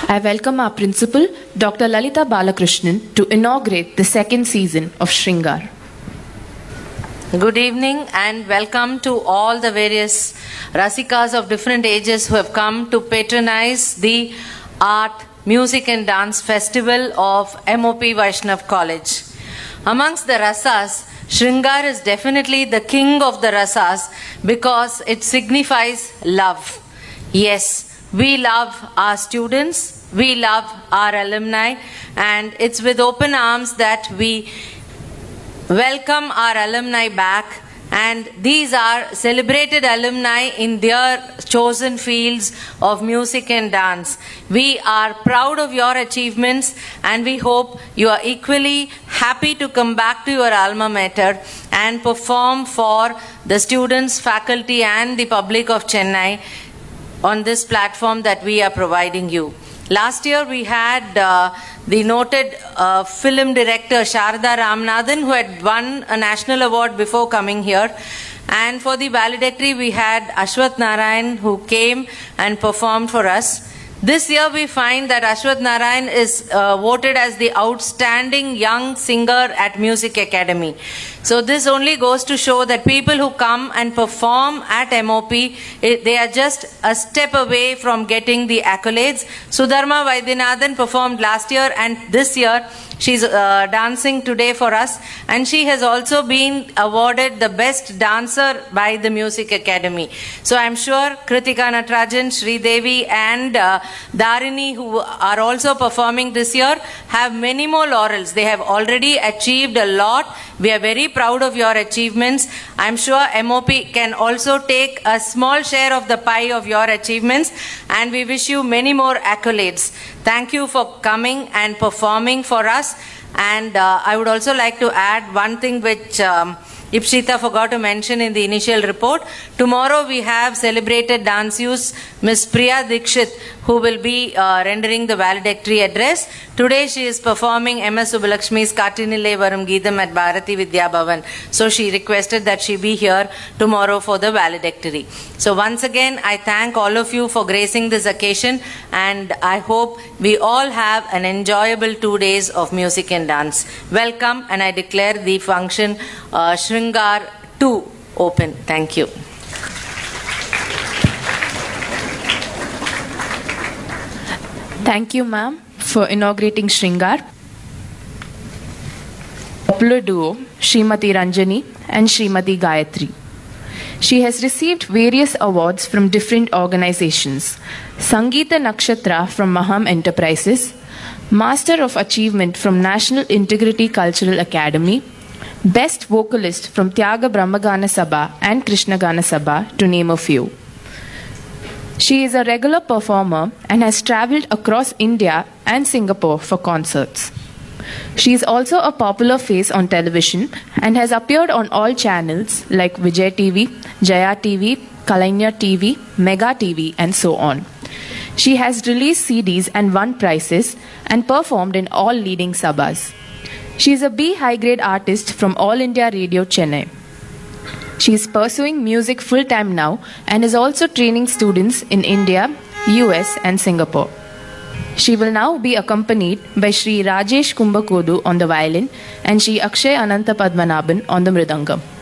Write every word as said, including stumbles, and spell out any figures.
I welcome our principal, Doctor Lalita Balakrishnan, to inaugurate the second season of Shringar. Good evening and welcome to all the various Rasikas of different ages who have come to patronize the Art, Music and Dance Festival of M O P Vaishnav College. Amongst the Rasas, Shringar is definitely the king of the Rasas because it signifies love. Yes, we love our students, we love our alumni, and it's with open arms that we welcome our alumni back, and these are celebrated alumni in their chosen fields of music and dance. We are proud of your achievements and we hope you are equally happy to come back to your alma mater and perform for the students, faculty and the public of Chennai on this platform that we are providing you. Last year we had uh, the noted uh, film director Sharada Ramanathan, who had won a national award before coming here. And for the valedictory we had Ashwath Narayan, who came and performed for us. This year we find that Ashwath Narayan is uh, voted as the outstanding young singer at Music Academy. So this only goes to show that people who come and perform at M O P, it, they are just a step away from getting the accolades. Sudharma Vaidyanathan performed last year and this year she's uh, dancing today for us, and she has also been awarded the best dancer by the Music Academy. So I'm sure Kritika Natarajan, Sri Devi and uh, Dharini, who are also performing this year, have many more laurels. They have already achieved a lot. We are very proud of your achievements. I'm sure M O P can also take a small share of the pie of your achievements, and we wish you many more accolades. Thank you for coming and performing for us. And uh, I would also like to add one thing which um, Ipshita forgot to mention in the initial report. Tomorrow we have celebrated danceuses Miss Priya Dikshit, who will be uh, rendering the valedictory address. Today she is performing M S Subbalakshmi's Katinile Varam Geetham at Bharati Vidya Bhavan. So she requested that she be here tomorrow for the valedictory. So once again, I thank all of you for gracing this occasion, and I hope we all have an enjoyable two days of music and dance. Welcome, and I declare the function uh, Shringar two open. Thank you. Thank you, ma'am, for inaugurating Shringar. Popular duo Srimati Ranjani and Srimati Gayatri. She has received various awards from different organizations. Sangeeta Nakshatra from Maham Enterprises, Master of Achievement from National Integrity Cultural Academy, Best Vocalist from Tyaga Brahmagana Sabha and Krishna Gana Sabha, to name a few. She is a regular performer and has travelled across India and Singapore for concerts. She is also a popular face on television and has appeared on all channels like Vijay T V, Jaya T V, Kalainya T V, Mega T V and so on. She has released C Ds and won prizes and performed in all leading sabhas. She is a B high-grade artist from All India Radio Chennai. She is pursuing music full-time now and is also training students in India, U S and Singapore. She will now be accompanied by Sri Rajesh Kumbakodu on the violin and Sri Akshay Ananta Padmanabhan on the mridangam.